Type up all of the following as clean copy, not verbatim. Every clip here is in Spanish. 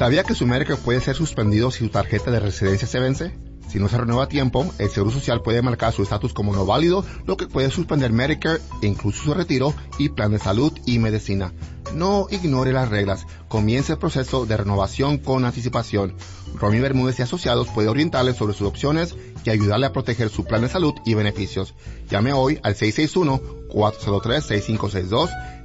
¿Sabía que su Medicare puede ser suspendido si su tarjeta de residencia se vence? Si no se renueva a tiempo, el Seguro Social puede marcar su estatus como no válido, lo que puede suspender Medicare, incluso su retiro y plan de salud y medicina. No ignore las reglas. Comience el proceso de renovación con anticipación. Romy Bermúdez y Asociados puede orientarle sobre sus opciones y ayudarle a proteger su plan de salud y beneficios. Llame hoy al 661-403-6562,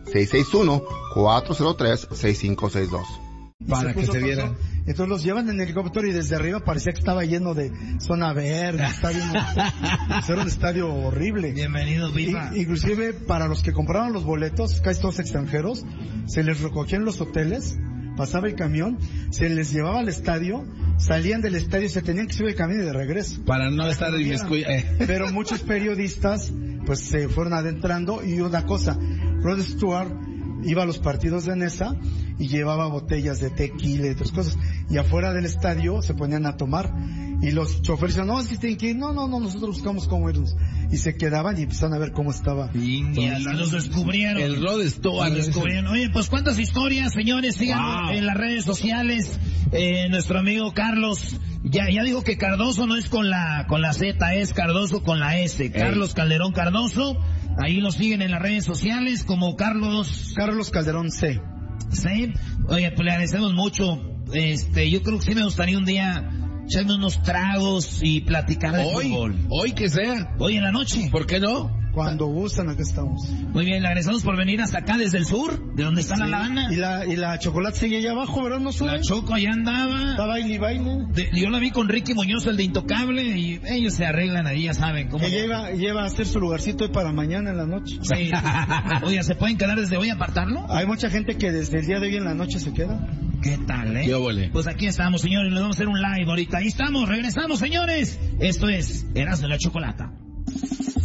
661-403-6562. Para que se viera. Entonces los llevan en helicóptero y desde arriba parecía que estaba lleno de zona verde, era un estadio horrible. Bienvenido, viva. Inclusive para los que compraron los boletos, casi todos extranjeros, se les recogían los hoteles, pasaba el camión, se les llevaba al estadio, salían del estadio, se tenían que subir el camión y de regreso. Para no estar Pero muchos periodistas pues se fueron adentrando. Y una cosa, Rod Stewart iba a los partidos de Nesa y llevaba botellas de tequila y otras cosas, y afuera del estadio se ponían a tomar, y los choferes decían, no, es que tienen que ir, no, nosotros buscamos cómo irnos, y se quedaban y empezaron a ver cómo estaba. Y los descubrieron. El Rod Stewart. Oye, pues cuántas historias, señores, síganos en las redes sociales. Nuestro amigo Carlos, ya dijo que Cardoso no es con la Z, es Cardoso con la S. Carlos Calderón Cardoso. Ahí lo siguen en las redes sociales como Carlos Calderón C. Sí, oye, pues le agradecemos mucho. Yo creo que sí me gustaría un día echarme unos tragos y platicar de fútbol. Hoy que sea. Hoy en la noche. ¿Por qué no? Cuando gustan, aquí estamos. Muy bien, le agradecemos por venir hasta acá desde el sur, de donde está La Habana. Y la Chocolate sigue allá abajo, ¿verdad? ¿No sube? La Choco allá andaba. Está baile. Yo la vi con Ricky Muñoz, el de Intocable, y ellos se arreglan ahí, ya saben cómo. Que lleva a hacer su lugarcito hoy para mañana en la noche. Sí. Oye, ¿se pueden quedar desde hoy a apartarlo? Hay mucha gente que desde el día de hoy en la noche se queda. ¿Qué tal, Qué óvole. Pues aquí estamos, señores, les vamos a hacer un live ahorita. Ahí estamos, regresamos, señores. Esto es Erasmo y la Chocolata.